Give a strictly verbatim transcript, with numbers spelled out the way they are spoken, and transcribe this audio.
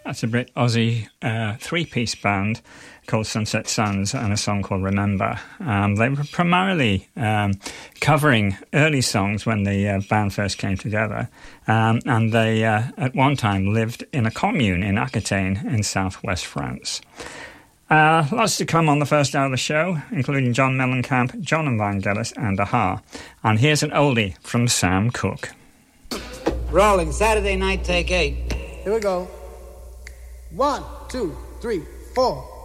That's a Brit Aussie uh, three-piece band called Sunset Sons and a song called Remember. Um, they were primarily um, covering early songs when the uh, band first came together, um, and they uh, at one time lived in a commune in Aquitaine in southwest France. Uh, lots to come on the first hour of the show, including John Mellencamp, John and Vangelis, and Aha. And here's an oldie from Sam Cooke. Rolling, Saturday night, take eight. Here we go. One, two, three, four.